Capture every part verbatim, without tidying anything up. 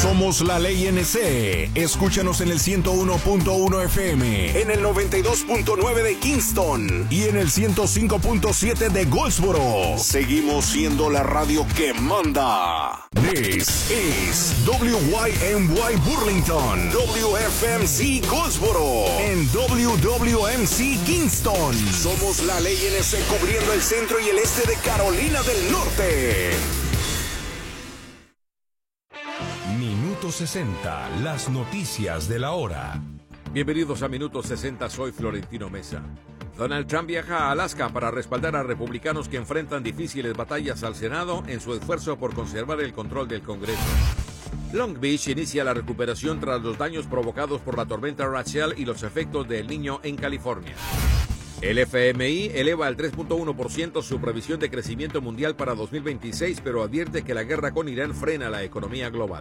Somos la Ley N C. Escúchanos en el ciento uno punto uno F M, en el noventa y dos punto nueve de Kingston y en el ciento cinco punto siete de Goldsboro. Seguimos siendo la radio que manda. This is W Y M Y Burlington, W F M C Goldsboro, en W W M C Kingston. Somos la Ley N C cubriendo el centro y el este de Carolina del Norte. Minuto sesenta, las noticias de la hora. Bienvenidos a Minuto sesenta, soy Florentino Mesa. Donald Trump viaja a Alaska para respaldar a republicanos que enfrentan difíciles batallas al Senado en su esfuerzo por conservar el control del Congreso. Long Beach inicia la recuperación tras los daños provocados por la tormenta Rachel y los efectos del Niño en California. El F M I eleva al tres punto uno por ciento su previsión de crecimiento mundial para dos mil veintiséis, pero advierte que la guerra con Irán frena la economía global.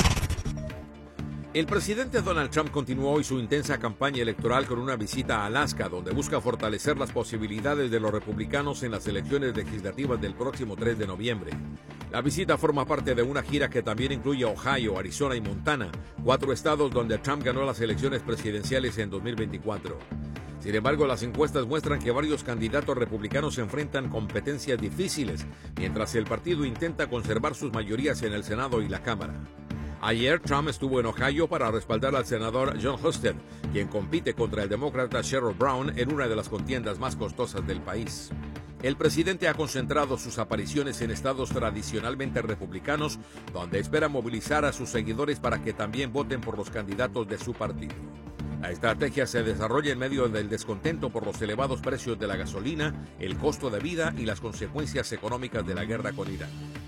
El presidente Donald Trump continuó hoy su intensa campaña electoral con una visita a Alaska, donde busca fortalecer las posibilidades de los republicanos en las elecciones legislativas del próximo tres de noviembre. La visita forma parte de una gira que también incluye Ohio, Arizona y Montana, cuatro estados donde Trump ganó las elecciones presidenciales en dos mil veinticuatro. Sin embargo, las encuestas muestran que varios candidatos republicanos enfrentan competencias difíciles, mientras el partido intenta conservar sus mayorías en el Senado y la Cámara. Ayer, Trump estuvo en Ohio para respaldar al senador Jon Husted, quien compite contra el demócrata Sherrod Brown en una de las contiendas más costosas del país. El presidente ha concentrado sus apariciones en estados tradicionalmente republicanos, donde espera movilizar a sus seguidores para que también voten por los candidatos de su partido. La estrategia se desarrolla en medio del descontento por los elevados precios de la gasolina, el costo de vida y las consecuencias económicas de la guerra con Irán.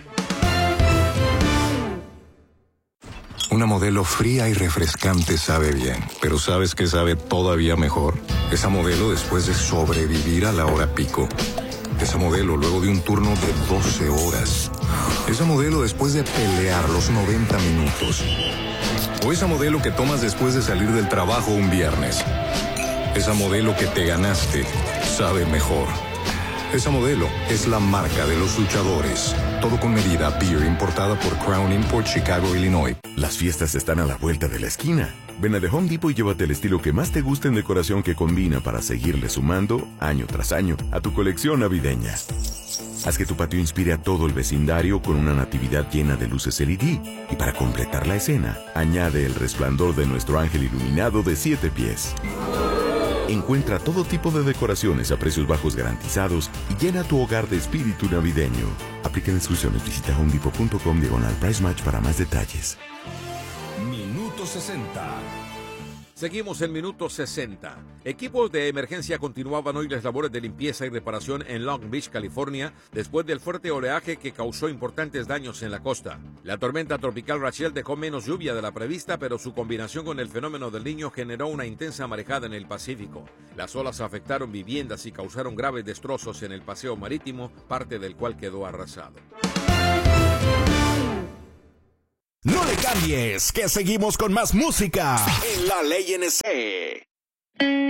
Una Modelo fría y refrescante sabe bien, pero ¿sabes qué sabe todavía mejor? Esa Modelo después de sobrevivir a la hora pico. Esa Modelo luego de un turno de doce horas. Esa Modelo después de pelear los noventa minutos. O esa Modelo que tomas después de salir del trabajo un viernes. Esa Modelo que te ganaste sabe mejor. Esa Modelo es la marca de los luchadores. Todo con medida. Beer importada por Crown Import, Chicago, Illinois. Las fiestas están a la vuelta de la esquina. Ven a The Home Depot y llévate el estilo que más te guste en decoración que combina para seguirle sumando, año tras año, a tu colección navideña. Haz que tu patio inspire a todo el vecindario con una natividad llena de luces L E D. Y para completar la escena, añade el resplandor de nuestro ángel iluminado de siete pies. Encuentra todo tipo de decoraciones a precios bajos garantizados y llena tu hogar de espíritu navideño. Aplica instrucciones. Visita homedepot punto com diagonal price match para más detalles. Minuto sesenta. Seguimos en Minuto sesenta. Equipos de emergencia continuaban hoy las labores de limpieza y reparación en Long Beach, California, después del fuerte oleaje que causó importantes daños en la costa. La tormenta tropical Rachel dejó menos lluvia de la prevista, pero su combinación con el fenómeno del Niño generó una intensa marejada en el Pacífico. Las olas afectaron viviendas y causaron graves destrozos en el paseo marítimo, parte del cual quedó arrasado. No le cambies, que seguimos con más música en la Ley N C.